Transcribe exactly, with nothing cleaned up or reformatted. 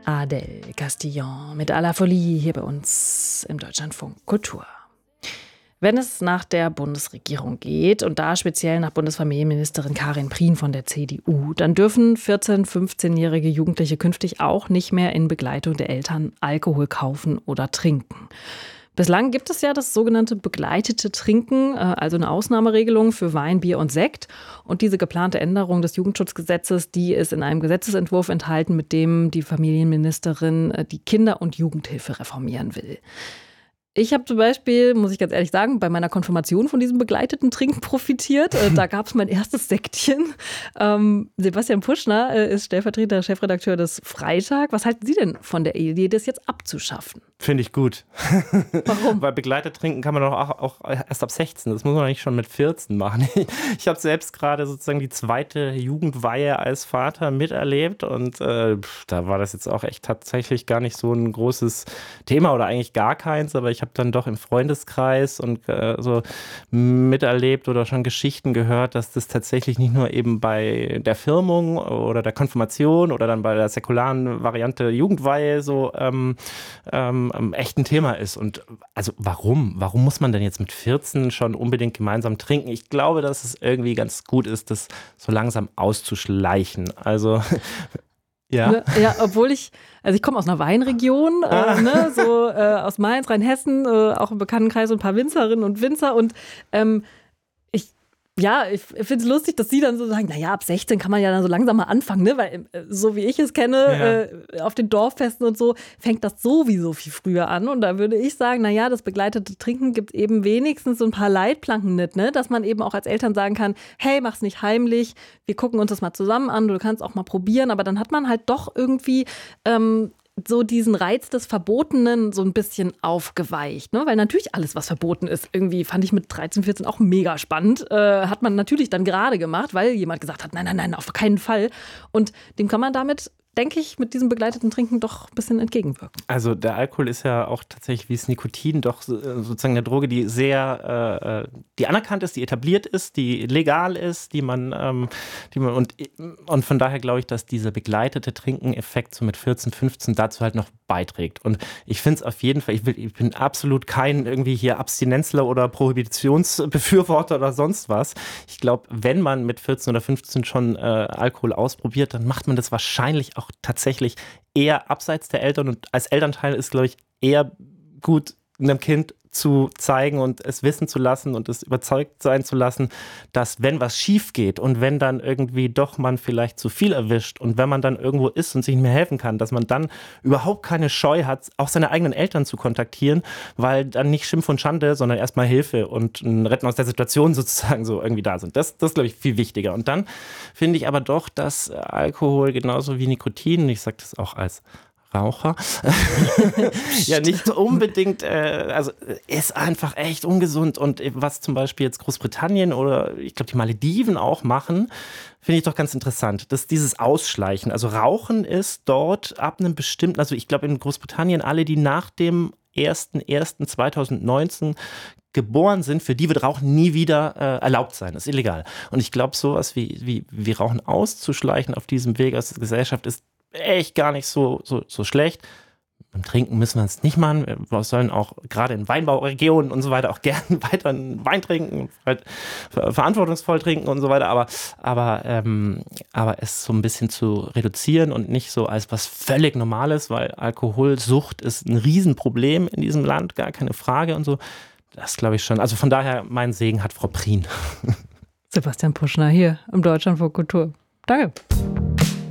Adèle Castillon mit à la Folie hier bei uns im Deutschlandfunk Kultur. Wenn es nach der Bundesregierung geht und da speziell nach Bundesfamilienministerin Karin Prien von der C D U, dann dürfen vierzehn-, fünfzehnjährige Jugendliche künftig auch nicht mehr in Begleitung der Eltern Alkohol kaufen oder trinken. Bislang gibt es ja das sogenannte begleitete Trinken, also eine Ausnahmeregelung für Wein, Bier und Sekt. Und diese geplante Änderung des Jugendschutzgesetzes, die ist in einem Gesetzesentwurf enthalten, mit dem die Familienministerin die Kinder- und Jugendhilfe reformieren will. Ich habe zum Beispiel, muss ich ganz ehrlich sagen, bei meiner Konfirmation von diesem begleiteten Trinken profitiert. Da gab es mein erstes Sektchen. Ähm, Sebastian Puschner ist stellvertretender Chefredakteur des Freitag. Was halten Sie denn von der Idee, das jetzt abzuschaffen? Finde ich gut. Warum? Weil begleitet trinken kann man doch auch, auch erst ab sechzehn. Das muss man nicht schon mit vierzehn machen. Ich habe selbst gerade sozusagen die zweite Jugendweihe als Vater miterlebt. Und äh, da war das jetzt auch echt tatsächlich gar nicht so ein großes Thema oder eigentlich gar keins. Aber ich habe dann doch im Freundeskreis und äh, so miterlebt oder schon Geschichten gehört, dass das tatsächlich nicht nur eben bei der Firmung oder der Konfirmation oder dann bei der säkularen Variante Jugendweihe so ähm, ähm, echt ein Thema ist. Und also warum? Warum muss man denn jetzt mit vierzehn schon unbedingt gemeinsam trinken? Ich glaube, dass es irgendwie ganz gut ist, das so langsam auszuschleichen. Also ja. Ja, obwohl ich, also ich komme aus einer Weinregion, äh, ne, so äh, aus Mainz, Rheinhessen, äh, auch im Bekanntenkreis und ein paar Winzerinnen und Winzer und ähm, ich, ja, ich finde es lustig, dass sie dann so sagen, naja, ab sechzehn kann man ja dann so langsam mal anfangen, ne, weil äh, so wie ich es kenne, ja. äh, auf den Dorffesten und so, fängt das sowieso viel früher an und da würde ich sagen, naja, das begleitete Trinken gibt eben wenigstens so ein paar Leitplanken mit, ne, dass man eben auch als Eltern sagen kann, hey, mach's nicht heimlich, wir gucken uns das mal zusammen an, du kannst auch mal probieren, aber dann hat man halt doch irgendwie ähm, so diesen Reiz des Verbotenen so ein bisschen aufgeweicht, ne? Weil natürlich alles, was verboten ist, irgendwie fand ich mit dreizehn, vierzehn auch mega spannend, äh, hat man natürlich dann gerade gemacht, weil jemand gesagt hat, nein, nein, nein, auf keinen Fall. Und dem kann man damit, denke ich, mit diesem begleiteten Trinken doch ein bisschen entgegenwirken. Also der Alkohol ist ja auch tatsächlich wie das Nikotin doch sozusagen eine Droge, die sehr, äh, die anerkannt ist, die etabliert ist, die legal ist, die man, ähm, die man und, und von daher glaube ich, dass dieser begleitete Trinken-Effekt so mit vierzehn, fünfzehn dazu halt noch beiträgt. Und ich finde es auf jeden Fall, ich, will, ich bin absolut kein irgendwie hier Abstinenzler oder Prohibitionsbefürworter oder sonst was. Ich glaube, wenn man mit vierzehn oder fünfzehn schon äh, Alkohol ausprobiert, dann macht man das wahrscheinlich auch tatsächlich eher abseits der Eltern und als Elternteil ist, glaube ich, eher gut einem Kind zu zeigen und es wissen zu lassen und es überzeugt sein zu lassen, dass wenn was schief geht und wenn dann irgendwie doch man vielleicht zu viel erwischt und wenn man dann irgendwo ist und sich nicht mehr helfen kann, dass man dann überhaupt keine Scheu hat, auch seine eigenen Eltern zu kontaktieren, weil dann nicht Schimpf und Schande, sondern erstmal Hilfe und ein Retten aus der Situation sozusagen so irgendwie da sind. Das, das ist, glaube ich, viel wichtiger. Und dann finde ich aber doch, dass Alkohol genauso wie Nikotin, ich sage das auch als Raucher, ja nicht unbedingt, äh, also ist einfach echt ungesund und was zum Beispiel jetzt Großbritannien oder ich glaube die Malediven auch machen, finde ich doch ganz interessant, dass dieses Ausschleichen, also Rauchen ist dort ab einem bestimmten, also ich glaube in Großbritannien alle, die nach dem ersten ersten zweitausendneunzehn geboren sind, für die wird Rauchen nie wieder äh, erlaubt sein. Das ist illegal. Und ich glaube, sowas wie, wie, wie Rauchen auszuschleichen auf diesem Weg aus der Gesellschaft ist echt gar nicht so, so, so schlecht. Beim Trinken müssen wir es nicht machen. Wir sollen auch gerade in Weinbauregionen und so weiter auch gerne weiter Wein trinken, halt verantwortungsvoll trinken und so weiter. Aber, aber, ähm, aber es so ein bisschen zu reduzieren und nicht so als was völlig Normales, weil Alkoholsucht ist ein Riesenproblem in diesem Land, gar keine Frage und so. Das glaube ich schon. Also von daher, mein Segen hat Frau Prien. Sebastian Puschner hier im Deutschlandfunk Kultur. Danke.